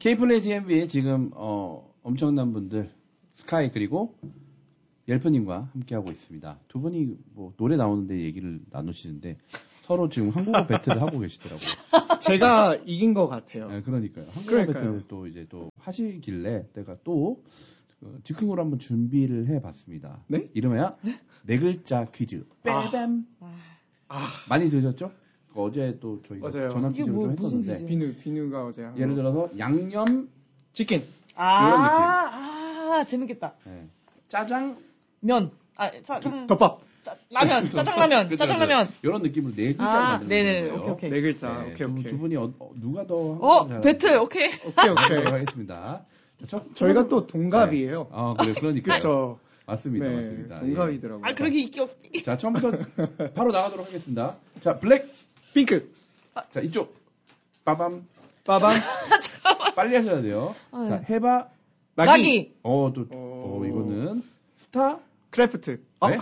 K플레이 DMV에 지금 엄청난 분들 스카이 그리고 옐프님과 함께하고 있습니다. 두 분이 뭐 노래 나오는데 얘기를 나누시는데 서로 지금 한국어 배틀을 하고 계시더라고요. 제가 이긴 것 같아요. 네, 그러니까요. 한국어 배틀을 또 이제 또 하시길래 내가 또 즉흥으로 한번 준비를 해봤습니다. 네? 이름하여 네 글자 퀴즈. 빼뱀. 많이 들으셨죠? 어제 또 저희가 전화 퀴즈를 좀 했었는데 비누가 어제 한 예를 들어서 양념 치킨 이런 느낌. 재밌겠다. 네. 짜장 면 덮밥 라면 짜장라면 짜장라면 이런 느낌으로 네 글자 만드는 네네 거예요. 오케이 네 글자 네, 오케이 두 분이 누가 더 배틀 오케이 하겠습니다. 저희가 또 동갑이에요. 네. 그러니까요. 그렇죠. 맞습니다. 네, 맞습니다. 동갑이더라고요. 그렇게 있기 없기. 자, 처음부터 바로 나가도록 하겠습니다. 자, 블랙, 핑크. 자, 이쪽 빠밤. 빨리 하셔야 돼요. 자, 해바, 나기. 이거는 스타, 크래프트. 네?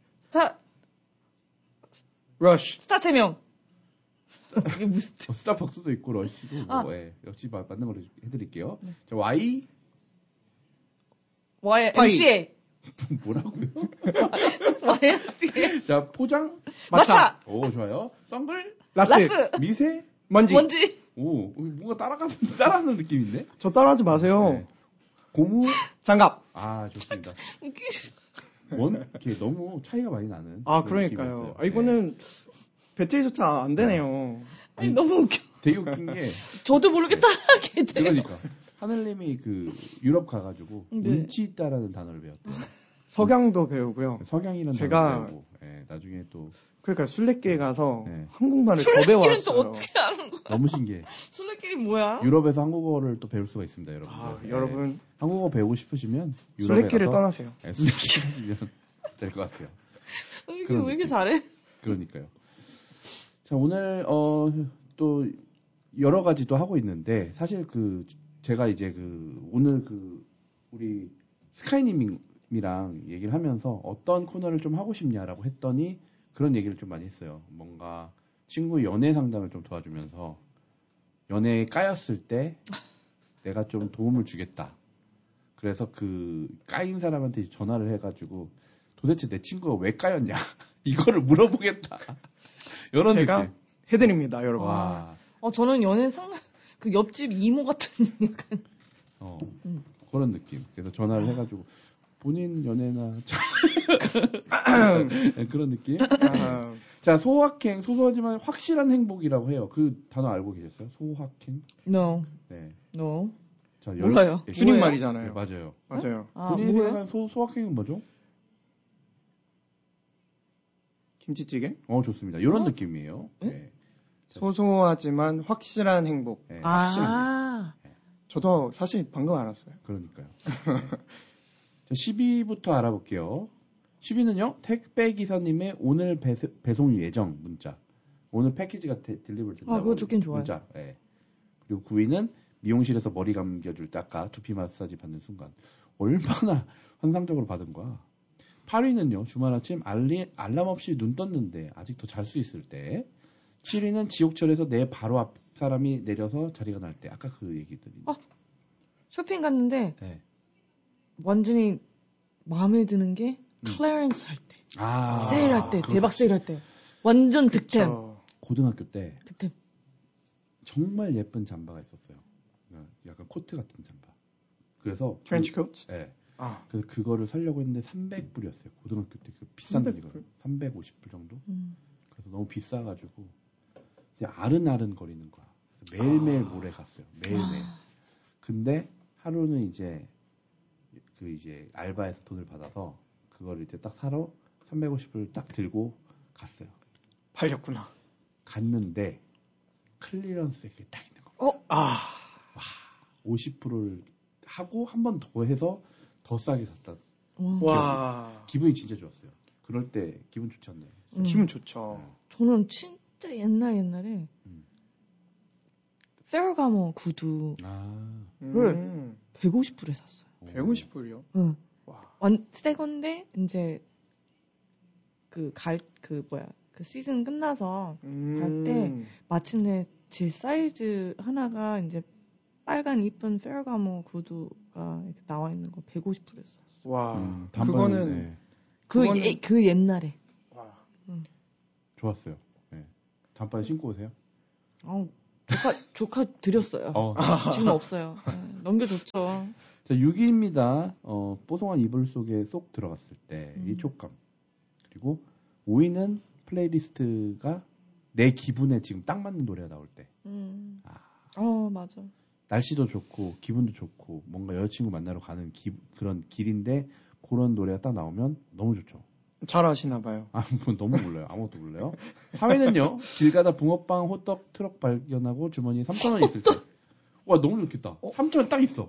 러쉬. 스타 제명. 이게 무슨 스타벅스도 있고 러쉬도 역시 맞는 걸로 해드릴게요. 네. 자, Y, MCA. 뭐라고요? YMCA. 자, 포장, 마차. 좋아요. 썬글, 라스. 미세, 먼지. 뭔가 따라하는 느낌인데? 저 따라하지 마세요. 네. 고무, 장갑. 좋습니다. 웃기지. 이렇게 너무 차이가 많이 나는. 그러니까요. 이거는 배틀조차 안 되네요. 아니, 너무 웃겨. 되게 웃긴 게. 저도 모르게 따라하게 돼. 그러니까. 하늘님이 유럽 가가지고, 운치 있다라는 단어를 배웠대요. 석양도 배우고요. 석양이라는 단어를 배우고, 나중에 또. 그러니까 술래길 가서 한국말을 더 배워왔어요. 술래길은 또 어떻게 하는 거야? 너무 신기해. 술래길이 뭐야? 유럽에서 한국어를 또 배울 수가 있습니다, 여러분. 여러분. 한국어 배우고 싶으시면 술래길을 떠나세요. 술래길 하시면 될 것 같아요. 왜 이렇게 잘해? 그러니까요. 자, 오늘 또 여러 가지 또 하고 있는데 사실 제가 이제 오늘 우리 스카이님이랑 얘기를 하면서 어떤 코너를 좀 하고 싶냐라고 했더니 그런 얘기를 좀 많이 했어요. 뭔가 친구 연애 상담을 좀 도와주면서 연애에 까였을 때 내가 좀 도움을 주겠다. 그래서 까인 사람한테 전화를 해가지고 도대체 내 친구가 왜 까였냐 이거를 물어보겠다. 이런 제가 느낌. 해드립니다, 여러분. 저는 연애 상담 옆집 이모 같은 약간 그런 느낌. 그래서 전화를 해가지고 본인 연애나 그런 느낌. 자, 소확행, 소소하지만 확실한 행복이라고 해요. 그 단어 알고 계셨어요? 소확행? No. 네. No. 자, 몰라요. 줄임말이잖아요. 네, 맞아요. 맞아요. 본인이 생각하는 소확행은 뭐죠? 김치찌개? 좋습니다. 이런 느낌이에요. 네. 소소하지만 확실한 행복. 네, 확실한. 저도 사실 방금 알았어요. 그러니까요. 네. 자, 10위부터 알아볼게요. 10위는요, 택배 기사님의 오늘 배송 예정 문자. 오늘 패키지가 딜리버리 된다고. 그거 좋긴 좋아요. 문자. 네. 그리고 9위는 미용실에서 머리 감겨줄 때 아까 두피 마사지 받는 순간. 얼마나 환상적으로 받은 거야. 8위는요, 주말 아침 알람 없이 눈 떴는데 아직도 잘 수 있을 때. 7위는 지옥철에서 내 바로 앞 사람이 내려서 자리가 날 때. 아까 그 얘기들이. 쇼핑 갔는데 네. 완전히 마음에 드는 게 클래런스 할 때. 세일할 때. 대박 세일할 때. 완전 득템. 고등학교 때 득템. 정말 예쁜 잠바가 있었어요. 약간 코트 같은 잠바. 그래서 트렌치 코트? 네. 그래서 그거를 사려고 했는데 300불이었어요. 고등학교 때 비싼 돈이거든요. 350불 정도. 그래서 너무 비싸가지고 아른아른 거리는 거야. 그래서 매일매일 몰에 갔어요. 매일매일. 근데 하루는 이제 알바에서 돈을 받아서 그거를 이제 딱 사러 350불 딱 들고 갔어요. 팔렸구나. 갔는데 클리어런스에 그게 딱 있는 거. 50%를 하고 한 번 더 해서 더 싸게 샀다. 와. 기분이 진짜 좋았어요. 그럴 때 기분 좋지 않나요? 기분 좋죠. 저는 진짜 옛날에 페어가모 구두를 150불에 샀어요. 150불이요? 응. 와. 새 건데 이제 그 시즌 끝나서 갈 때 마침내 제 사이즈 하나가 이제 빨간 이쁜 페르가모 구두가 이렇게 나와 있는 거 150불이었어. 와, 그거는 그 옛날에. 와. 좋았어요. 네. 단발 신고 오세요? 조카 드렸어요. 지금 없어요. 네, 넘겨줬죠. 자, 6위입니다. 뽀송한 이불 속에 쏙 들어갔을 때 이 촉감. 그리고 5위는 플레이리스트가 내 기분에 지금 딱 맞는 노래가 나올 때. 맞아. 날씨도 좋고 기분도 좋고 뭔가 여자친구 만나러 가는 그런 길인데 그런 노래가 딱 나오면 너무 좋죠. 잘 아시나 봐요. 뭐 너무 몰라요. 아무것도 몰라요. 3위는요. 길 가다 붕어빵 호떡 트럭 발견하고 주머니에 3,000원 있을 때. 와 너무 좋겠다. 3,000원 딱 있어.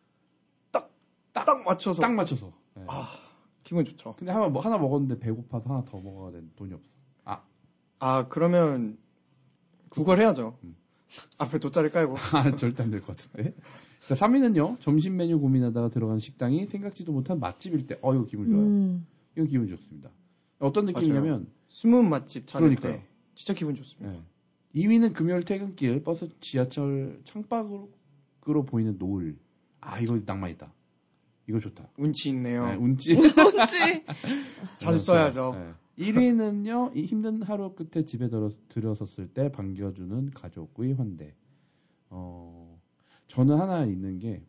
딱 맞춰서. 딱 맞춰서. 네. 기분 좋죠. 근데 하나 먹었는데 배고파서 하나 더 먹어야 되는 돈이 없어. 그러면 그걸 해야죠. 앞에 돗자리 깔고. 절대 안 될 것 같은데. 자, 3위는요. 점심 메뉴 고민하다가 들어간 식당이 생각지도 못한 맛집일 때. 이거 기분 좋아요. 이건 기분 좋습니다. 어떤 느낌이냐면 맞아요. 숨은 맛집 찾을 그러니까요. 때 진짜 기분 좋습니다. 네. 2위는 금요일 퇴근길 버스 지하철 창밖으로 보이는 노을. 이거 낭만 있다. 이거 좋다. 운치 있네요. 네, 운치. 잘 써야죠. 네. 1위는요. 이 힘든 하루 끝에 집에 들어섰을 때 반겨주는 가족의 환대. 저는 하나 있는 게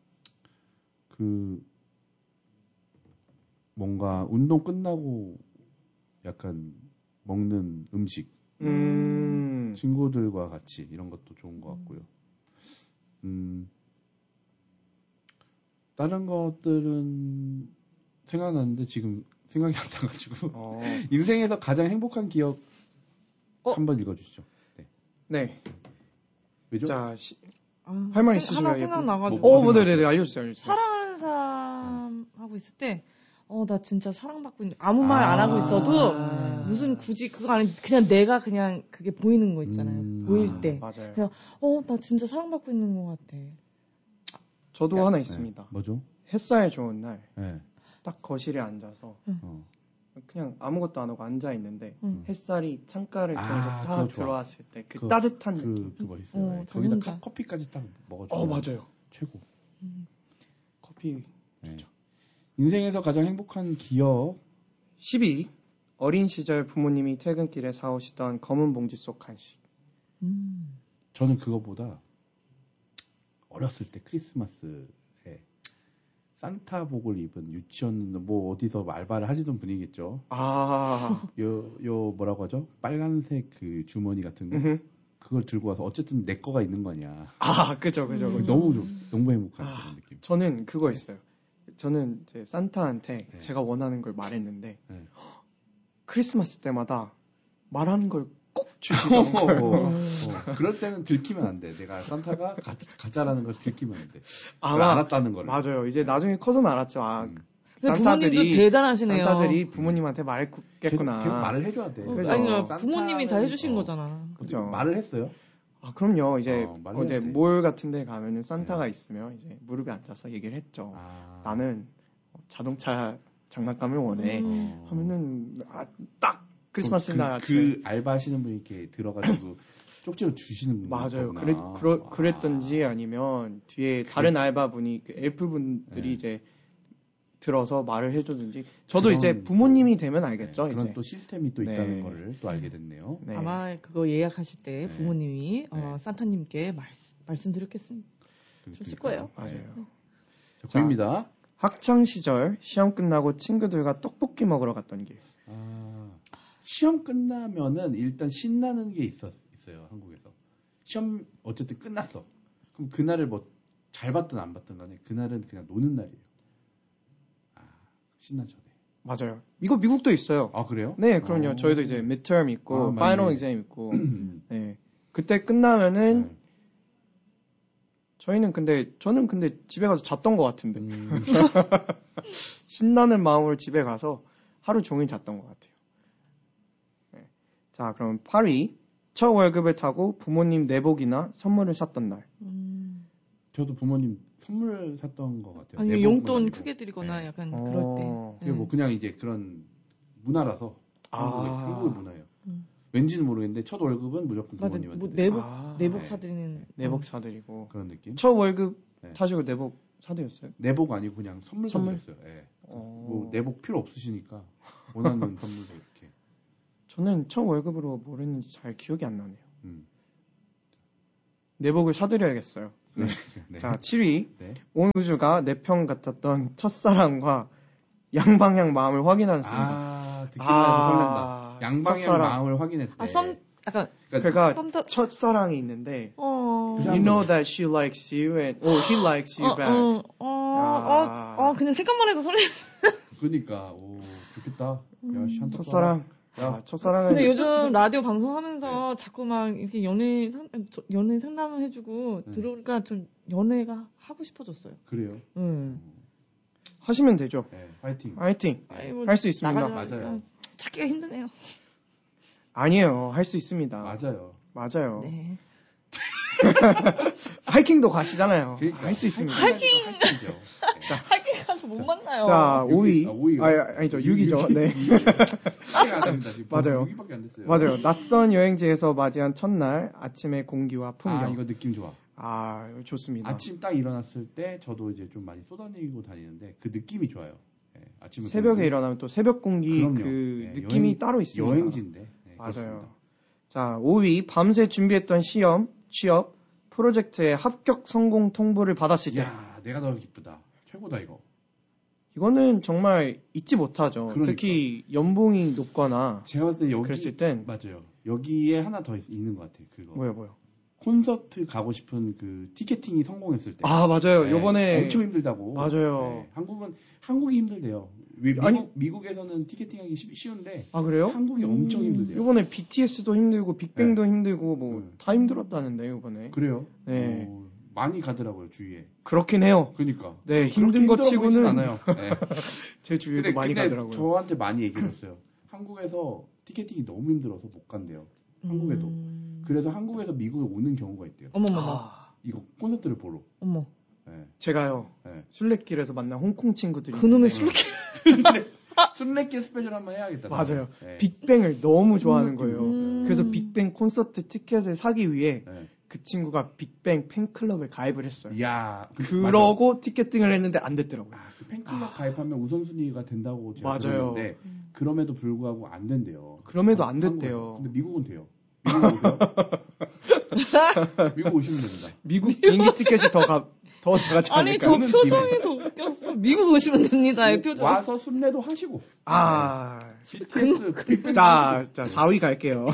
뭔가 운동 끝나고 약간 먹는 음식. 친구들과 같이 이런 것도 좋은 것 같고요. 다른 것들은 생각나는데 지금 생각이 안 나가지고 인생에서 가장 행복한 기억 한번 읽어주시죠. 네. 왜죠? 자, 할 말 있으시면 하나 생각나가지고. 네네네 알려주세요. 사랑하는 사람 하고 있을 때, 나 진짜 사랑받고 있는 아무 말 안 하고 있어도 무슨 굳이 그거 아니 그냥 내가 그냥 그게 보이는 거 있잖아요. 보일 때. 맞아요. 그냥 나 진짜 사랑받고 있는 것 같아. 저도 하나 있습니다. 네. 뭐죠? 햇살 좋은 날, 네. 딱 거실에 앉아서 그냥 아무것도 안 하고 앉아 있는데 햇살이 창가를 통해서 딱 들어왔을 때 그 따뜻한 느낌. 그거 있어요. 거기다 커피까지 딱 먹어주면 맞아요. 최고. 커피. 네. 인생에서 가장 행복한 기억 12. 어린 시절 부모님이 퇴근길에 사오시던 검은 봉지 속 간식. 저는 그거보다 어렸을 때 크리스마스에 산타복을 입은 유치원 뭐 어디서 알바를 하시던 분이겠죠. 요 뭐라고 하죠? 빨간색 그 주머니 같은 거. 그걸 들고 와서 어쨌든 내 거가 있는 거 아니야. 그죠. 너무 행복한 그런 느낌. 저는 그거 있어요. 저는 이제 산타한테 제가 원하는 걸 말했는데 크리스마스 때마다 말하는 걸 꼭 주시더라고요. 그럴 때는 들키면 안 돼. 내가 산타가 가짜라는 걸 들키면 안 돼. 알았다는 거를. 맞아요. 이제 나중에 커서는 알았죠. 부모님도 대단하시네요. 산타들이 부모님한테 말했겠구나. 계속 말을 해줘야 돼. 부모님이 다 해주신 거잖아. 그렇죠. 말을 했어요? 그럼요. 이제 몰 같은 데 가면은 산타가 있으면 이제 무릎에 앉아서 얘기를 했죠. 나는 자동차 장난감을 원해. 하면은 딱 크리스마스 날 그 알바하시는 분이 이렇게 들어가지고 쪽지로 주시는 맞아요. 그랬던지 아니면 뒤에 다른 알바분이 그 엘프분들이 이제 들어서 말을 해주든지 저도 이제 부모님이 되면 알겠죠. 그런 이제 또 시스템이 또 있다는 거를 또 알게 됐네요. 아마 그거 예약하실 때 부모님이 산타님께 말씀드렸겠습니다. 그랬을 거예요. 맞아요. 자, 9입니다. 학창 시절 시험 끝나고 친구들과 떡볶이 먹으러 갔던 길. 시험 끝나면은 일단 신나는 게 있어요. 한국에서. 시험 어쨌든 끝났어. 그럼 그날을 뭐 잘 봤든 안 봤든 간에 그날은 그냥 노는 날이에요. 신나죠. 네. 맞아요. 이거 미국도 있어요. 그래요? 네, 그럼요. 저희도 이제 midterm 있고 final exam 있고. 네. 그때 끝나면은 저는 근데 집에 가서 잤던 것 같은데. 신나는 마음으로 집에 가서 하루 종일 잤던 것 같아요. 네. 자, 그럼 8위. 첫 월급을 타고 부모님 내복이나 선물을 샀던 날. 저도 부모님 선물 샀던 것 같아요. 아니, 용돈 크게 드리거나 약간 그럴 때. 그리고 뭐 그냥 이제 그런 문화라서 한국의 문화예요. 왠지는 모르겠는데 첫 월급은 무조건 부모님한테. 뭐 내복 사드리는. 내복 사드리고. 그런 느낌? 첫 월급 타시고 내복 사드렸어요? 내복 아니고 그냥 선물 사드렸어요. 예. 뭐 내복 필요 없으시니까 원하는 선물도 이렇게. 저는 첫 월급으로 뭘 했는지 잘 기억이 안 나네요. 내복을 사드려야겠어요. 네. 네. 자, 7위. 네. 온 우주가 내 편 같았던 첫사랑과 양방향 마음을 확인하는 순간. 듣기만 해도 설렌다. 양방향 첫사랑. 마음을 확인했대. 약간 그러니까 첫사랑이 있는데 You know that she likes you and he likes you back. 그냥 생각만 해도 설레. 그러니까 좋겠다. 야, 첫사랑. 첫사랑은. 근데 요즘 라디오 방송하면서 자꾸 막 이렇게 연애 상담을 해주고 들어오니까 좀 연애가 하고 싶어졌어요. 그래요? 하시면 되죠. 네, 파이팅. 할 수 있습니다. 맞아요. 찾기가 힘드네요. 아니에요. 할 수 있습니다. 맞아요. 네. 하이킹도 가시잖아요. 그러니까. 할 수 있습니다. 하이킹 가서 못 만나요. 자, 5위. 아니죠. 6위죠. 네. 맞아요. 6위밖에 안 됐어요. 맞아요. 낯선 여행지에서 맞이한 첫날 아침의 공기와 풍경. 이거 느낌 좋아. 좋습니다. 아침 딱 일어났을 때 저도 이제 좀 많이 쏟아내고 다니는데 그 느낌이 좋아요. 네, 아침에 새벽에 일어나면 또 새벽 공기 그 느낌이 따로 있습니다. 여행지인데. 네, 맞아요. 그렇습니다. 자, 5위. 밤새 준비했던 시험, 취업, 프로젝트의 합격 성공 통보를 받았을 때. 야, 내가 더 기쁘다. 최고다 이거. 이거는 정말 잊지 못하죠. 그러니까. 특히 연봉이 높거나 제가 봤을 때 여기 그랬을 땐 맞아요. 여기에 하나 더 있는 것 같아요. 그거. 뭐요? 콘서트 가고 싶은 그 티켓팅이 성공했을 때. 맞아요. 요번에 엄청 힘들다고. 맞아요. 네, 한국이 힘들대요. 미국에서는 티켓팅하기 쉬운데. 그래요? 한국이 엄청 힘들대요. 요번에 BTS도 힘들고 빅뱅도 힘들고 뭐 다 힘들었다는데 요번에. 그래요? 네. 많이 가더라고요 주위에. 그렇긴 해요. 그러니까. 네, 힘든 것 치고는 않아요. 네. 제 주위에도 많이 가더라고요. 저한테 많이 얘기해줬어요. 한국에서 티켓팅이 너무 힘들어서 못 간대요. 한국에도. 그래서 한국에서 미국에 오는 경우가 있대요. 어머머머. 이거 콘서트를 보러. 어머. 네. 제가요. 순례길에서 만난 홍콩 친구들이. 그놈의 순례길. 순례길 스페셜 한번 해야겠다. 맞아요. 빅뱅을 너무 좋아하는 거예요. 그래서 빅뱅 콘서트 티켓을 사기 위해 그 친구가 빅뱅 팬클럽에 가입을 했어요. 야, 그러고 티켓팅을 했는데 안 됐더라고요. 그 팬클럽 가입하면 우선순위가 된다고 제가 맞아요. 들었는데 그럼에도 불구하고 안 된대요. 그럼에도 안 됐대요. 근데 미국은 돼요. 미국 오세요? 미국 오시면 됩니다. 미국 비행기 티켓이 더 나가지 않을까요? 아니, 저 표정이 더 웃겼어. 미국 오시면 됩니다, 이 표정. 와서 순례도 하시고. BTS. 자, 4위 갈게요.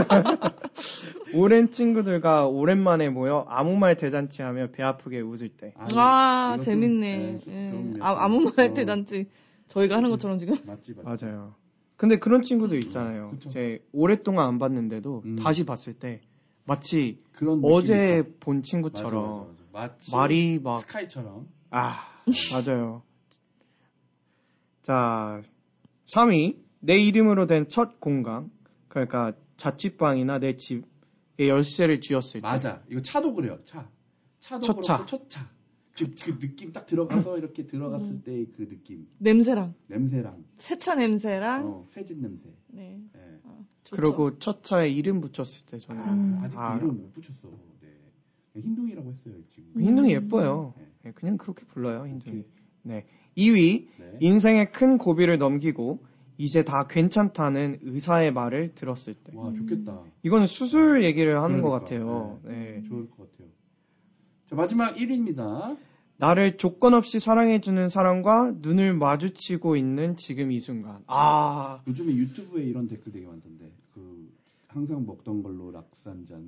오랜 친구들과 오랜만에 모여 아무 말 대잔치하며 배 아프게 웃을 때. 재밌네. 아무 말 대잔치. 저희가 하는 것처럼 지금. 맞지. 맞아요. 근데 그런 친구들 있잖아요. 제 오랫동안 안 봤는데도 다시 봤을 때 마치 그런 어제 본 친구처럼 맞아. 말이 막 스카이처럼. 맞아요. 자, 3위. 내 이름으로 된 첫 공간. 그러니까 자취방이나 내 집에 열쇠를 쥐었을 때. 맞아. 이거 차도 그래요. 차도 첫 차. 첫 차. 그 느낌 딱 들어가서 이렇게 들어갔을 때 그 느낌. 냄새랑. 세차 냄새랑. 새집 냄새. 네. 그리고 첫 차에 이름 붙였을 때 저는. 아직 이름 못 붙였어. 네. 흰둥이라고 했어요, 지금. 흰둥이 예뻐요. 네, 그냥 그렇게 불러요, 흰둥이. 네. 2위. 인생의 큰 고비를 넘기고 이제 다 괜찮다는 의사의 말을 들었을 때. 와, 좋겠다. 이거는 수술 얘기를 하는 것 같아요. 네. 좋을 것 같아요. 자, 마지막 1위입니다. 나를 조건 없이 사랑해주는 사람과 눈을 마주치고 있는 지금 이 순간. 요즘에 유튜브에 이런 댓글 되게 많던데. 항상 먹던 걸로 락스 한 잔.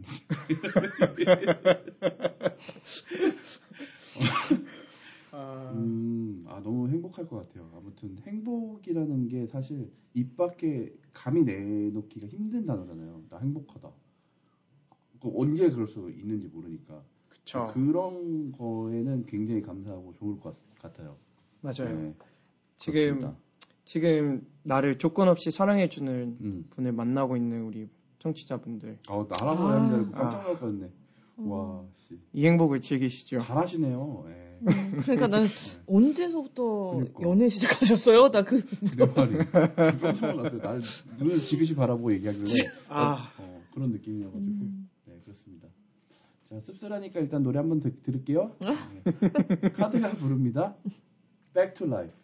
너무 행복할 것 같아요. 아무튼 행복이라는 게 사실 입 밖에 감히 내놓기가 힘든 단어잖아요. 나 행복하다. 언제 그럴 수 있는지 모르니까. 그쵸. 그런 거에는 굉장히 감사하고 좋을 것 같아요. 맞아요. 네, 지금 나를 조건 없이 사랑해주는 분을 만나고 있는 우리 청취자분들. 나라고 하는 줄 알고 깜짝 놀랐거든요. 와, 씨. 이 행복을 즐기시죠. 잘하시네요. 예. 그러니까 난 언제서부터 그러니까. 연애 시작하셨어요? 나 내 말이 깜짝 놀랐어요. 날 눈을 지그시 바라보고 얘기하길래 그런 느낌이어가지고 네 그렇습니다. 자 씁쓸하니까 일단 노래 한번 들을게요. 네. 카드가 부릅니다. Back to Life.